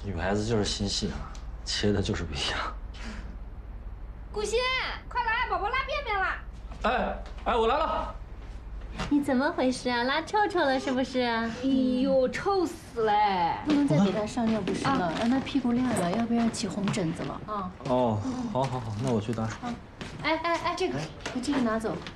女孩子就是心细啊，切的就是不一样。 顾鑫，快来，宝宝拉便便了。 哎，我来了。 你怎么回事啊？拉臭臭了是不是？ 哎呦，臭死嘞！ 不能再给他上尿不湿了，让他屁股亮了，要不然起红疹子了啊。 哦，好，那我去打水。 哎，这个拿走。